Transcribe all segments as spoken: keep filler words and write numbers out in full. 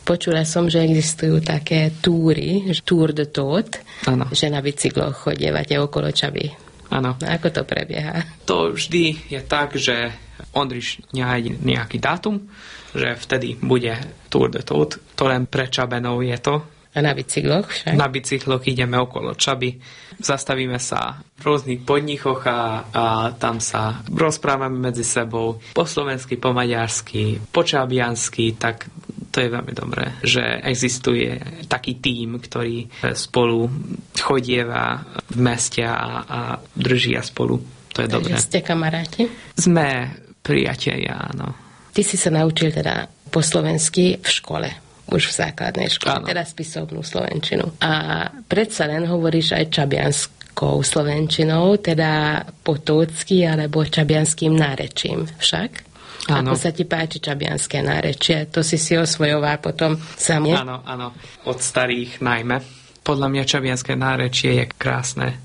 Počula som, že existujú také túry, Tour de Tot, ano. Že na bicykloch chodievate okolo Čaby. Áno. Ako to prebieha? To vždy je tak, že Ondriš nájde nejaký dátum, že vtedy bude Tour de Tot. To len pre Čabenov je to. A na bicykloch však? Na bicykloch ideme okolo Čaby. Zastavíme sa v rôznych podnikoch a, a tam sa rozprávame medzi sebou po slovensky, po maďarsky, po čabiansky, tak to je veľmi dobré, že existuje taký tím, ktorý spolu chodieva v meste a, a držia spolu. To je Takže dobré. Ste kamaráti? Sme priatelia, áno. Ty si sa naučil teda po slovensky v škole. Už v základnej škole, áno. Teda spisovnú slovenčinu. A predsa len hovoríš aj čabianskou slovenčinou, teda potócky alebo čabianským nárečím však? Áno. Ako sa ti páči čabianské nárečie? To si si osvojoval potom sám, nie? Áno, áno. Od starých najmä. Podľa mňa čabianské nárečie je krásne.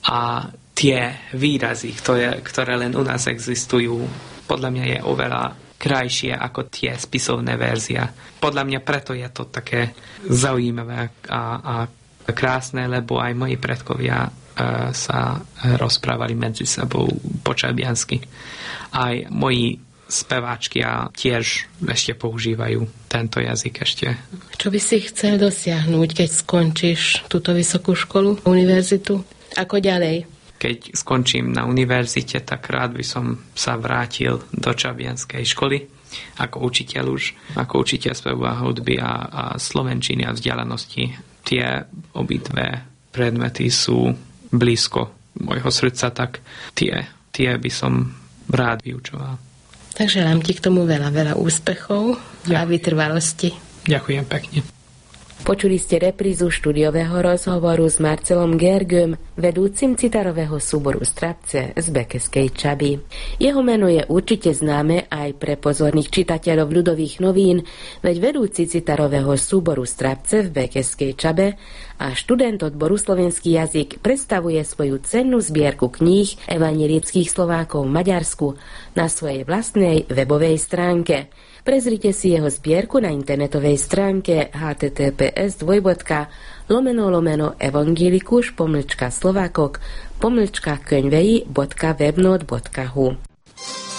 A tie výrazy, ktoré, ktoré len u nás existujú, podľa mňa je oveľa krajšie ako tie spisovné verzia. Podľa mňa preto je to také zaujímavé a, a krásne, lebo aj moji predkovia e, sa rozprávali medzi sebou po čabiansky. Aj moji speváčky a tiež ešte používajú tento jazyk ešte. Čo by si chcel dosiahnuť, keď skončíš túto vysokú školu, univerzitu? Ako ďalej? Keď skončím na univerzite, tak rád by som sa vrátil do čabianskej školy ako učiteľ už, ako učiteľ spevu a hudby a, a slovenčiny a vzdialenosti. Tie obidve predmety sú blízko môjho srdca, tak tie, tie by som rád vyučoval. Takže želám ti k tomu veľa, veľa úspechov a vytrvalosti. Ďakujem pekne. Počuli ste reprízu štúdiového rozhovoru s Marcelom Gergőm, vedúcim citarového súboru Strapce z Bekeskej Čaby. Jeho meno je určite známe aj pre pozorných čitateľov ľudových novín, veď vedúci citarového súboru Strapce v Bekeskej Čabe a študent odboru slovenský jazyk predstavuje svoju cennú zbierku kníh evanjelických Slovákov v Maďarsku na svojej vlastnej webovej stránke. Prezrite si jeho zbierku na internetovej stránke https dvojbodka lomeno lomeno evangelikuš pomlčka slovakok pomlčka könyvei bodka webnode bodka hu.